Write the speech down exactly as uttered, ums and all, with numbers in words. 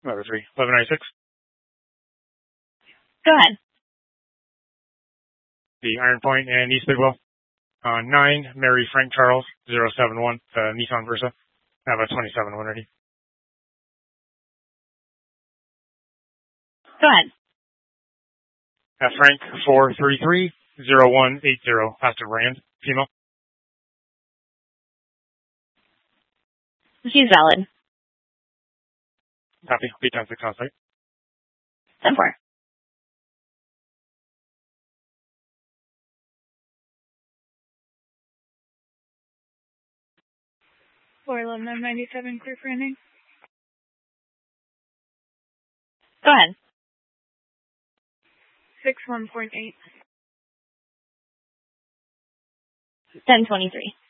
Number three, eleven ninety-six. Go ahead. The Iron Point and East Bidwell. Uh, nine, Mary Frank Charles, zero seven one, uh, Nissan Versa. I have a twenty-seven one ready. Go ahead. Uh, Frank four three three, zero one eight zero, Pastor Rand, female. She's valid. Copy. B ten six on site. ten four. four eleven ninety-seven, clear for ending. Go ahead. six one point eight. ten twenty-three.